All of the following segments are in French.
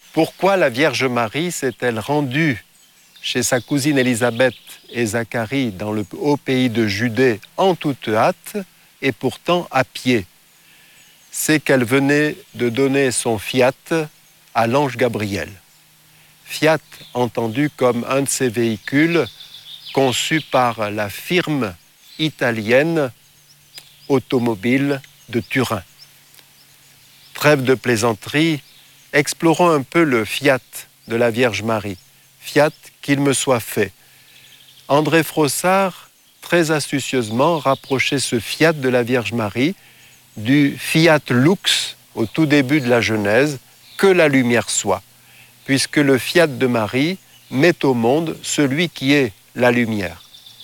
Pourquoi la Vierge Marie s'est-elle rendue chez sa cousine Élisabeth et Zacharie dans le haut pays de Judée en toute hâte et pourtant à pied? C'est qu'elle venait de donner son fiat à l'ange Gabriel. Fiat entendu comme un de ces véhicules conçus par la firme italienne automobile de Turin. Trêve de plaisanterie, explorons un peu le fiat de la Vierge Marie. Fiat, qu'il me soit fait. André Frossard, très astucieusement, rapprochait ce fiat de la Vierge Marie du fiat lux au tout début de la Genèse, que la lumière soit, puisque le fiat de Marie met au monde celui qui est la lumière.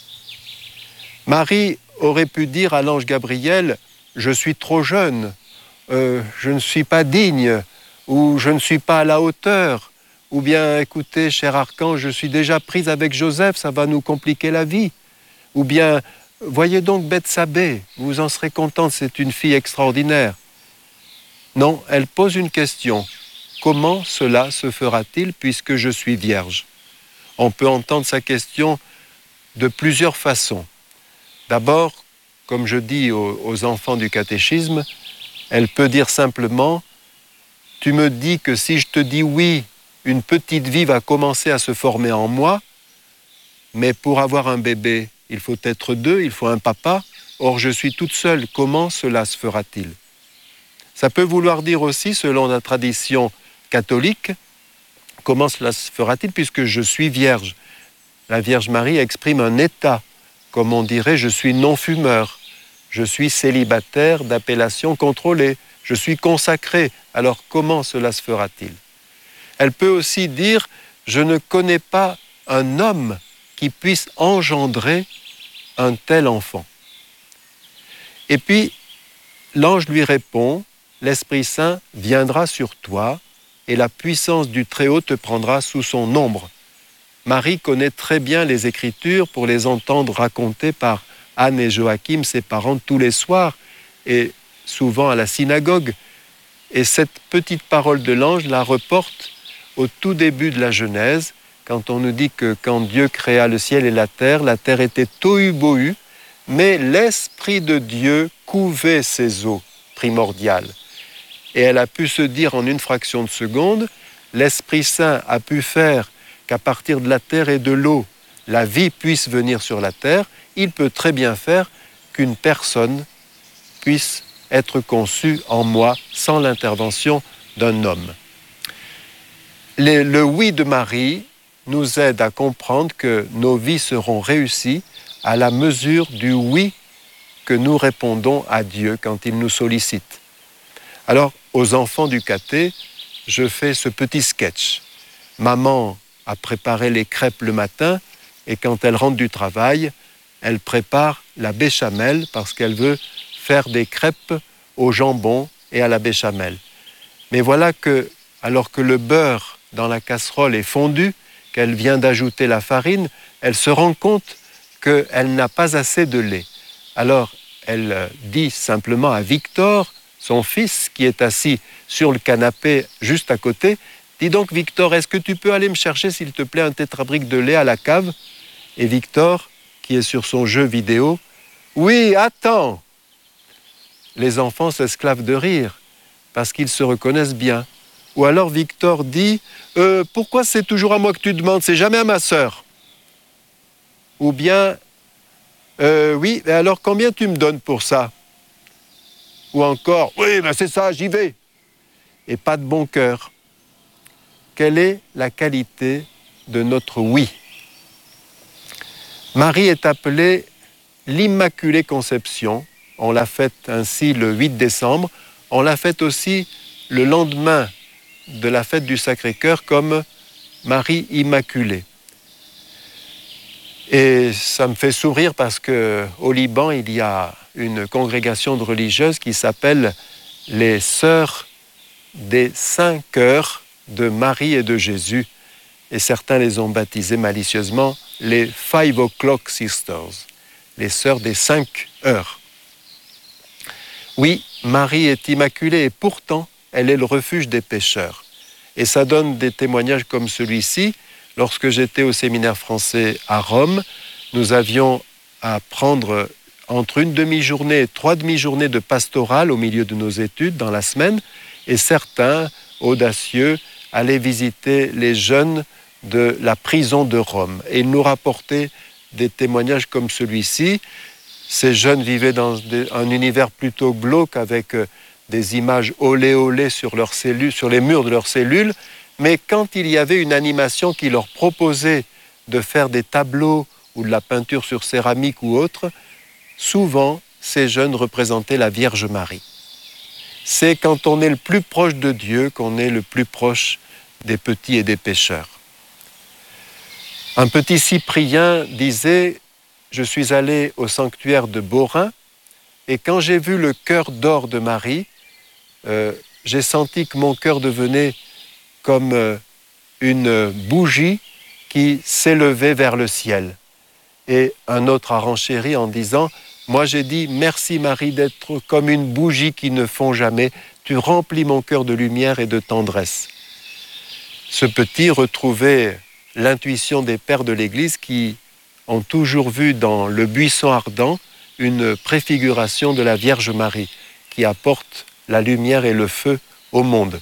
Marie aurait pu dire à l'ange Gabriel « Je suis trop jeune, je ne suis pas digne » ou « Je ne suis pas à la hauteur » ou bien « Écoutez, cher archange, je suis déjà prise avec Joseph, ça va nous compliquer la vie » ou bien « Voyez donc Bethsabée, vous en serez contente, c'est une fille extraordinaire ». Non, elle pose une question. Comment cela se fera-t-il puisque je suis vierge? On peut entendre sa question de plusieurs façons. D'abord, comme je dis aux enfants du catéchisme, elle peut dire simplement « Tu me dis que si je te dis oui, une petite vie va commencer à se former en moi, mais pour avoir un bébé, il faut être deux, il faut un papa. Or, je suis toute seule. Comment cela se fera-t-il » Ça peut vouloir dire aussi, selon la tradition catholique, comment cela se fera-t-il puisque je suis vierge. La Vierge Marie exprime un état. Comme on dirait, je suis non-fumeur. Je suis célibataire d'appellation contrôlée. Je suis consacré. Alors, comment cela se fera-t-il? Elle peut aussi dire, je ne connais pas un homme qui puisse engendrer un tel enfant. Et puis, l'ange lui répond, l'Esprit Saint viendra sur toi et la puissance du Très-Haut te prendra sous son ombre. Marie connaît très bien les Écritures pour les entendre racontées par Anne et Joachim, ses parents, tous les soirs et souvent à la synagogue. Et cette petite parole de l'ange la reporte au tout début de la Genèse, quand on nous dit que quand Dieu créa le ciel et la terre était tohu-bohu, mais l'Esprit de Dieu couvait ces eaux primordiales. Et elle a pu se dire en une fraction de seconde, l'Esprit Saint a pu faire qu'à partir de la terre et de l'eau, la vie puisse venir sur la terre. Il peut très bien faire qu'une personne puisse être conçue en moi sans l'intervention d'un homme. Le oui de Marie nous aide à comprendre que nos vies seront réussies à la mesure du oui que nous répondons à Dieu quand il nous sollicite. Alors, aux enfants du caté, je fais ce petit sketch. Maman a préparé les crêpes le matin et quand elle rentre du travail, elle prépare la béchamel parce qu'elle veut faire des crêpes au jambon et à la béchamel. Mais voilà que, alors que le beurre dans la casserole est fondu, qu'elle vient d'ajouter la farine, elle se rend compte qu'elle n'a pas assez de lait. Alors, elle dit simplement à Victor, son fils, qui est assis sur le canapé juste à côté, « Dis donc, Victor, est-ce que tu peux aller me chercher, s'il te plaît, un tétrabrique de lait à la cave ?» Et Victor, qui est sur son jeu vidéo, « Oui, attends !» Les enfants s'esclavent de rire, parce qu'ils se reconnaissent bien. Ou alors Victor dit « Pourquoi c'est toujours à moi que tu demandes, c'est jamais à ma sœur ?» Ou bien « Oui, mais alors combien tu me donnes pour ça ?» Ou encore « Oui, ben c'est ça, j'y vais !» Et pas de bon cœur. Quelle est la qualité de notre oui? Marie est appelée l'Immaculée Conception. On l'a faite ainsi le 8 décembre. On l'a faite aussi le lendemain de la fête du Sacré-Cœur comme Marie Immaculée. Et ça me fait sourire parce qu'au Liban, il y a une congrégation de religieuses qui s'appelle les Sœurs des Saints Cœurs de Marie et de Jésus. Et certains les ont baptisées malicieusement les 5 o'clock sisters, les Sœurs des 5 heures. Oui, Marie est immaculée et pourtant, elle est le refuge des pécheurs. Et ça donne des témoignages comme celui-ci. Lorsque j'étais au séminaire français à Rome, nous avions à prendre entre une demi-journée et 3 demi-journées de pastoral au milieu de nos études dans la semaine. Et certains, audacieux, allaient visiter les jeunes de la prison de Rome. Et ils nous rapportaient des témoignages comme celui-ci. Ces jeunes vivaient dans un univers plutôt glauque avec des images olé olé sur leurs cellules, sur les murs de leurs cellules. Mais quand il y avait une animation qui leur proposait de faire des tableaux ou de la peinture sur céramique ou autre, souvent ces jeunes représentaient la Vierge Marie. C'est quand on est le plus proche de Dieu qu'on est le plus proche des petits et des pécheurs. Un petit Cyprien disait « Je suis allé au sanctuaire de Beaurain et quand j'ai vu le cœur d'or de Marie, j'ai senti que mon cœur devenait comme une bougie qui s'élevait vers le ciel. » Et un autre a renchéri en disant « Moi j'ai dit merci Marie d'être comme une bougie qui ne fond jamais, tu remplis mon cœur de lumière et de tendresse. » Ce petit retrouvait l'intuition des pères de l'Église qui ont toujours vu dans le buisson ardent une préfiguration de la Vierge Marie qui apporte la lumière et le feu au monde.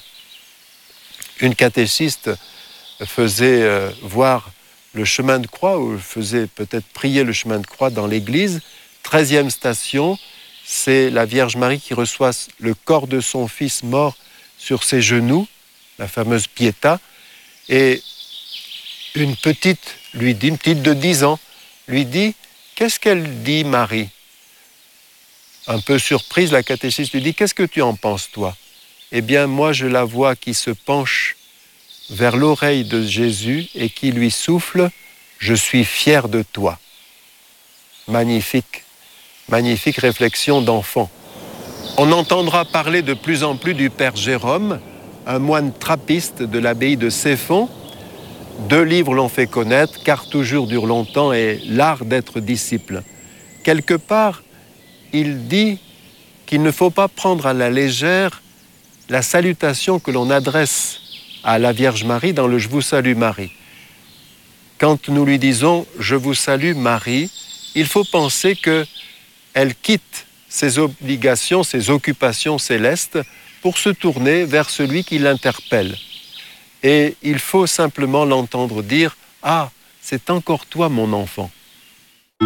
Une catéchiste faisait voir le chemin de croix, ou faisait peut-être prier le chemin de croix dans l'église. 13e station, c'est la Vierge Marie qui reçoit le corps de son fils mort sur ses genoux, la fameuse Pietà, et une petite de 10 ans, lui dit « Qu'est-ce qu'elle dit, Marie ?» Un peu surprise, la catéchiste lui dit « Qu'est-ce que tu en penses, toi ?» Eh bien, moi, je la vois qui se penche vers l'oreille de Jésus et qui lui souffle « Je suis fier de toi ». Magnifique, magnifique réflexion d'enfant. On entendra parler de plus en plus du Père Jérôme, un moine trappiste de l'abbaye de Céphon. 2 livres l'ont fait connaître, Car toujours dure longtemps et L'art d'être disciple. Quelque part, il dit qu'il ne faut pas prendre à la légère la salutation que l'on adresse à la Vierge Marie dans le « Je vous salue Marie ». Quand nous lui disons « Je vous salue Marie », il faut penser qu'elle quitte ses obligations, ses occupations célestes pour se tourner vers celui qui l'interpelle. Et il faut simplement l'entendre dire « Ah, c'est encore toi mon enfant ».